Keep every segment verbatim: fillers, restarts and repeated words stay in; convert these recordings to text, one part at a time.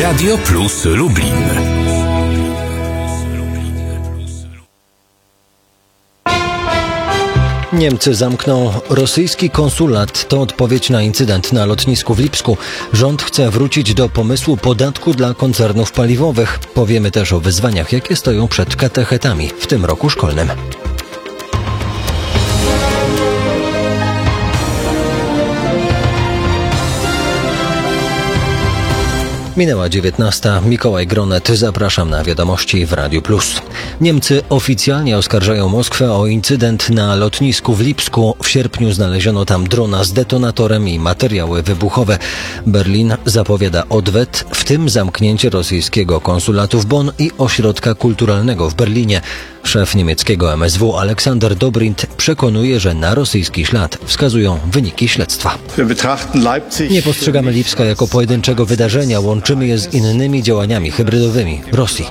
Radio Plus Lublin. Niemcy zamkną rosyjski konsulat. To odpowiedź na incydent na lotnisku w Lipsku. Rząd chce wrócić do pomysłu podatku dla koncernów paliwowych. Powiemy też o wyzwaniach, jakie stoją przed katechetami w tym roku szkolnym. Minęła dziewiętnasta. Mikołaj Gronet. Zapraszam na wiadomości w Radiu Plus. Niemcy oficjalnie oskarżają Moskwę o incydent na lotnisku w Lipsku. W sierpniu znaleziono tam drona z detonatorem i materiały wybuchowe. Berlin zapowiada odwet, w tym zamknięcie rosyjskiego konsulatu w Bonn i ośrodka kulturalnego w Berlinie. Szef niemieckiego M S W Aleksander Dobrindt przekonuje, że na rosyjski ślad wskazują wyniki śledztwa. Nie postrzegamy Lipska jako pojedynczego wydarzenia, łączymy je z innymi działaniami hybrydowymi Rosji.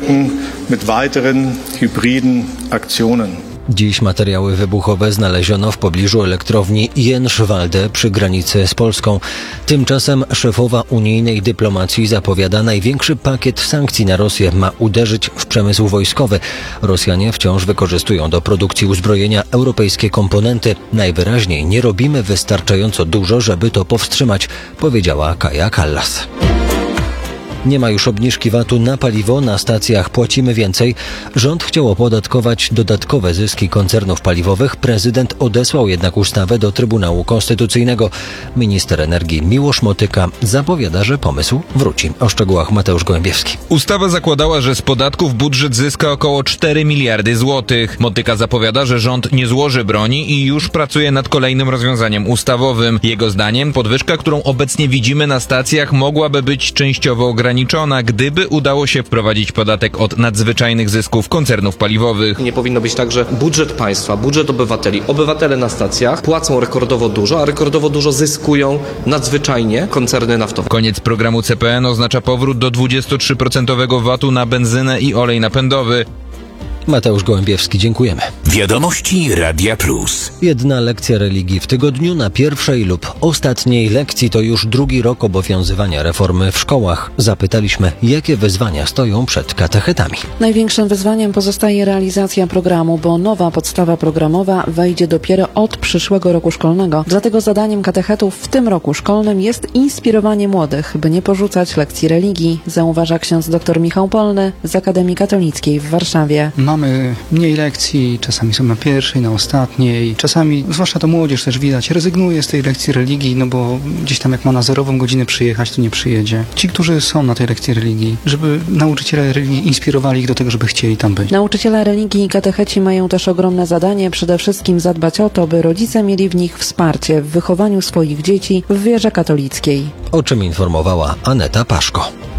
Dziś materiały wybuchowe znaleziono w pobliżu elektrowni Jenszwalde przy granicy z Polską. Tymczasem szefowa unijnej dyplomacji zapowiada największy pakiet sankcji na Rosję. Ma uderzyć w przemysł wojskowy. Rosjanie wciąż wykorzystują do produkcji uzbrojenia europejskie komponenty. Najwyraźniej nie robimy wystarczająco dużo, żeby to powstrzymać, powiedziała Kaja Kallas. Nie ma już obniżki vatu na paliwo, na stacjach płacimy więcej. Rząd chciał opodatkować dodatkowe zyski koncernów paliwowych. Prezydent odesłał jednak ustawę do Trybunału Konstytucyjnego. Minister energii Miłosz Motyka zapowiada, że pomysł wróci. O szczegółach Mateusz Gołębiewski. Ustawa zakładała, że z podatków budżet zyska około cztery miliardy złotych. Motyka zapowiada, że rząd nie złoży broni i już pracuje nad kolejnym rozwiązaniem ustawowym. Jego zdaniem podwyżka, którą obecnie widzimy na stacjach, mogłaby być częściowo ograniczona. ograniczona, gdyby udało się wprowadzić podatek od nadzwyczajnych zysków koncernów paliwowych. Nie powinno być tak, że budżet państwa, budżet obywateli, obywatele na stacjach płacą rekordowo dużo, a rekordowo dużo zyskują nadzwyczajnie koncerny naftowe. Koniec programu C P N oznacza powrót do dwudziestu trzech procentów vatu na benzynę i olej napędowy. Mateusz Gołębiewski, dziękujemy. Wiadomości Radia Plus. Jedna lekcja religii w tygodniu na pierwszej lub ostatniej lekcji to już drugi rok obowiązywania reformy w szkołach. Zapytaliśmy, jakie wyzwania stoją przed katechetami. Największym wyzwaniem pozostaje realizacja programu, bo nowa podstawa programowa wejdzie dopiero od przyszłego roku szkolnego. Dlatego zadaniem katechetów w tym roku szkolnym jest inspirowanie młodych, by nie porzucać lekcji religii, zauważa ksiądz dr Michał Polny z Akademii Katolickiej w Warszawie. Mamy mniej lekcji, czasami są na pierwszej, na ostatniej. Czasami, zwłaszcza to młodzież też widać, rezygnuje z tej lekcji religii, no bo gdzieś tam jak ma na zerową godzinę przyjechać, to nie przyjedzie. Ci, którzy są na tej lekcji religii, żeby nauczyciele religii inspirowali ich do tego, żeby chcieli tam być. Nauczyciele religii i katecheci mają też ogromne zadanie, przede wszystkim zadbać o to, by rodzice mieli w nich wsparcie w wychowaniu swoich dzieci w wierze katolickiej. O czym informowała Aneta Paszko.